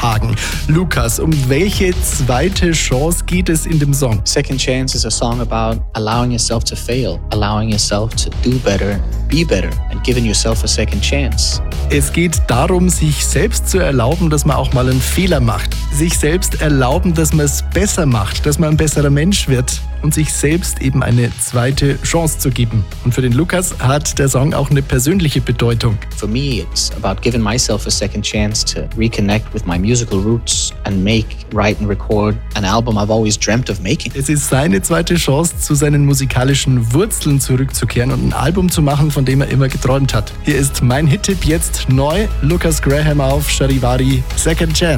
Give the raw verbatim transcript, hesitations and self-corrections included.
Tagen. Lukas, um welche zweite Chance geht es in dem Song? Second Chance is a song about allowing yourself to fail, allowing yourself to do better, be better and giving yourself a second chance. Es geht darum, sich selbst zu erlauben, dass man auch mal einen Fehler macht. Sich selbst erlauben, dass man es besser macht, dass man ein besserer Mensch wird und sich selbst eben eine zweite Chance zu geben. Und für den Lukas hat der Song auch eine persönliche Bedeutung. For me, it's about giving myself a second chance to reconnect with my musical roots and make, write and record an album I've always dreamt of making. Es ist seine zweite Chance, zu seinen musikalischen Wurzeln zurückzukehren und ein Album zu machen, von dem er immer geträumt hat. Hier ist mein Hit-Tipp jetzt neu. Lukas Graham auf Charivari, Second Chance.